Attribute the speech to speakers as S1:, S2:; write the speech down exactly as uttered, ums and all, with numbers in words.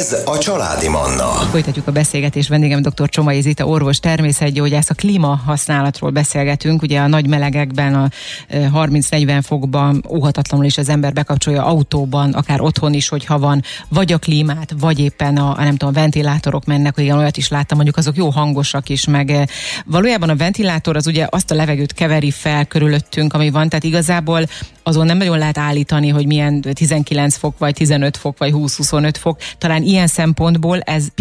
S1: Ez a Családi Manna.
S2: Folytatjuk a beszélgetést. Vendégem dr. Csomai Zita, orvos, természetgyógyász. A klímahasználatról beszélgetünk. Ugye a nagy melegekben, a harminc-negyven fokban óhatatlanul is az ember bekapcsolja autóban, akár otthon is, hogyha van, vagy a klímát, vagy éppen a, nem tudom, a ventilátorok mennek, igen, olyat is láttam, mondjuk azok jó hangosak is, meg valójában a ventilátor az ugye azt a levegőt keveri fel körülöttünk, ami van, tehát igazából azon nem nagyon lehet állítani, hogy milyen tizenkilenc fok, vagy tizenöt fok, vagy húsz-huszonöt fok. Talán ilyen szempontból ez